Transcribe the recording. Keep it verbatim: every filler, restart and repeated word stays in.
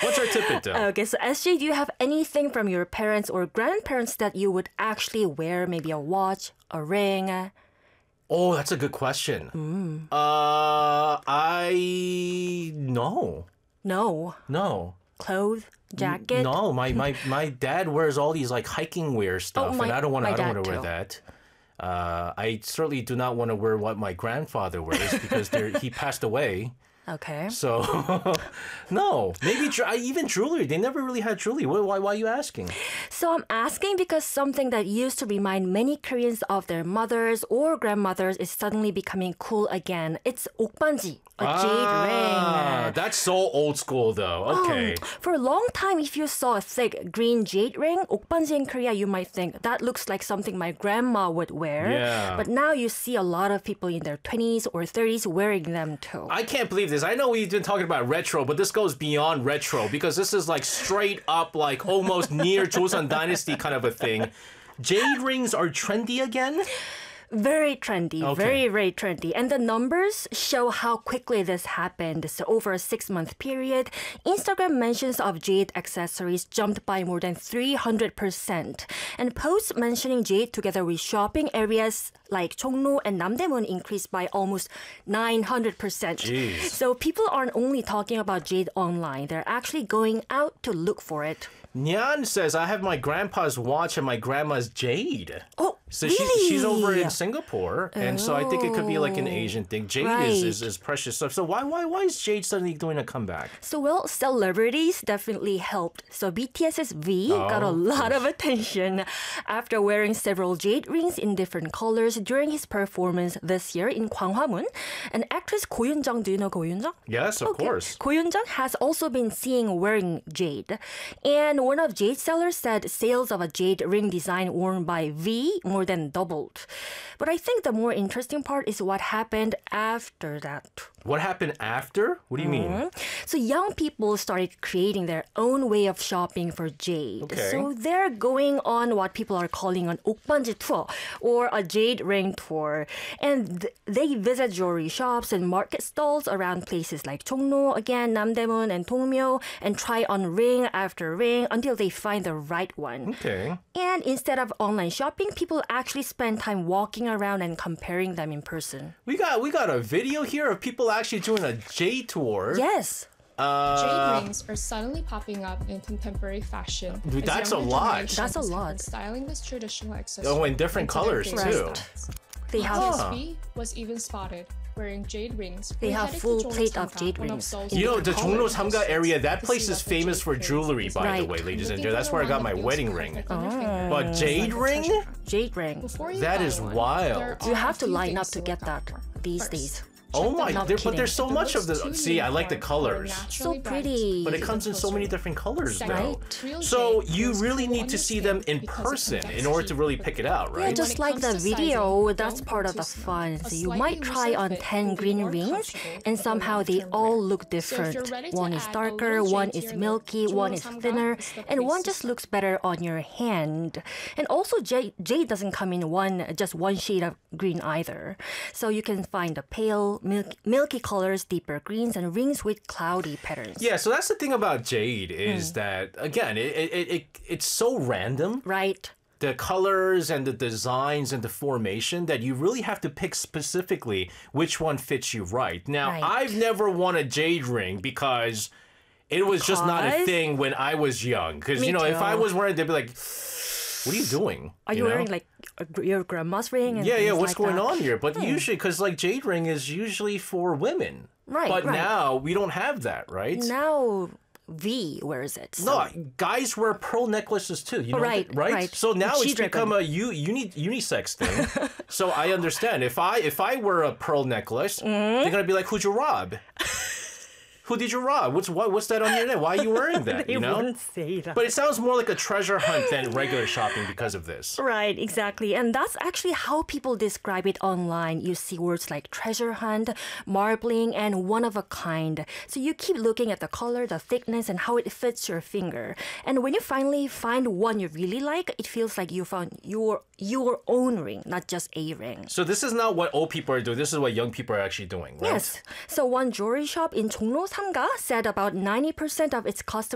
What's our tidbit, though? Okay, so S J, do you have anything from your parents or grandparents that you would actually wear? Maybe a watch, a ring? Oh, that's a good question. Mm. Uh, I no, No. no. Clothes, jacket? No, my, my, my dad wears all these like hiking wear stuff, Oh, my- and I don't want to. my I don't want dad to wear too. that. Uh, I certainly do not want to wear what my grandfather wears because they're- he passed away. Okay. So, no, maybe ju- I- even jewelry. They never really had jewelry. Why, why, why are you asking? So I'm asking because something that used to remind many Koreans of their mothers or grandmothers is suddenly becoming cool again. It's okbanji, a Ah, jade ring. that's so old school, though. Okay. Um, for a long time, if you saw a thick green jade ring, okbanji in Korea, you might think that looks like something my grandma would wear. Yeah. But now you see a lot of people in their twenties or thirties wearing them too. I can't believe this. I know we've been talking about retro, but this goes beyond retro because this is like straight up, like almost near Joseon Dynasty kind of a thing. Jade rings are trendy again? Very trendy, Okay. very, very trendy. And the numbers show how quickly this happened. So over a six-month period, Instagram mentions of jade accessories jumped by more than three hundred percent. And posts mentioning jade together with shopping areas like Chongno and Namdaemun increased by almost nine hundred percent. Jeez. So people aren't only talking about jade online, they're actually going out to look for it. Nyan says, I have my grandpa's watch and my grandma's jade. Oh, So really? she's, she's over in Singapore, and so I think it could be like an Asian thing. Jade is, is, Right. is precious stuff. So why, why, why is Jade suddenly doing a comeback? So, well, celebrities definitely helped. So, BTS's V got a Oh, lot of attention after wearing several jade rings in different colors during his performance this year in Gwanghwamun. And actress Ko Yoon-jung, do you know Ko Yoon-jung? Yes, of course. Ko Yoon-jung has also been seen wearing jade. And one of jade sellers said sales of a jade ring design worn by V more than doubled. But I think the more interesting part is what happened after that. What happened after? What do you mean? Mm-hmm. So young people started creating their own way of shopping for jade. Okay. So they're going on what people are calling an okbanji tour or a jade ring tour. And th- they visit jewelry shops and market stalls around places like Chongno, again, Namdaemun and Dongmyo, and try on ring after ring until they find the right one. Okay. And instead of online shopping, people actually spend time walking around and comparing them in person. We got we got a video here of people actually doing a Jade tour. Yes. Uh, Jade rings are suddenly popping up in contemporary fashion. Dude, as that's younger a lot. generations That's a have lot. been styling this traditional accessory. Oh, in different into their colors, favorite too. styles. They have Huh. B was even spotted wearing jade rings. They We have headed to full Jongno plate of Samga, jade one of rings. Seoul's You know, the leading Jongno color Samga area, that to place see is what the famous jade for ring jewelry, is. by the Right. way, ladies and Looking gentlemen. That's for where I the got one my that feels wedding perfect ring. on your finger. But jade Like a ring? treasure hunt. Jade ring. Before you That buy is one, wild. there You are have a to few line up things to look get out that for. these First, days. Oh check my, the Not there, but kidding. there's so If it much of looks the. too See, I like the uniform or colors. naturally So bright, pretty. But it even comes in so many closer. different colors, Second, though. Right. real So jade you feels really cool need on to your see skin them in because it person conducts in order to heat really with pick it it. out, Yeah, right? When just it like comes the to sizing, video, don't that's go part of too the snug. fun. A So you slightly might try looser on fit ten will be green more rings, comfortable and for somehow they long-term all wear. look So if different. you're ready to One is add a darker, little one jade to is your look, milky, one Jongno is Samga thinner, is the and place one to just start. looks better on your hand. And also, jade, jade doesn't come in one just one shade of green either. So you can find the pale, milk, milky colors, deeper greens, and rings with cloudy patterns. Yeah, so that's the thing about Jade is Hmm. that, again, it, it, it it's so random. Right. The colors and the designs and the formation that you really have to pick specifically which one fits you right. Now, Right. I've never worn a jade ring because it was just not a Because? thing when I was young. Because, Me you know, if I too. was wearing it, they'd be like, what are you doing? Are you, know? wearing like a, gr- your grandma's ring? And Yeah, yeah, things what's like going that? on here? But Hmm. usually, because like jade ring is usually for women. Right, But right. now we don't have that, right? Now V wears it. So. No, guys wear pearl necklaces too. You know, Right, that, right? right. So now it's G-dragon. become a u, uni, unisex thing. So I understand. If I if I wear a pearl necklace, Mm-hmm. they're gonna be like, "Who'd you rob? Who did you rob? What's what? What's that on your neck? Why are you wearing that?" They You know. won't say that. But it sounds more like a treasure hunt than regular shopping because of this. Right, exactly. And that's actually how people describe it online. You see words like treasure hunt, marbling, and one of a kind. So you keep looking at the color, the thickness, and how it fits your finger. And when you finally find one you really like, it feels like you found your your own ring, not just a ring. So this is not what old people are doing. This is what young people are actually doing, right? Yes. So one jewelry shop in Chongno Samga said about ninety percent of its customers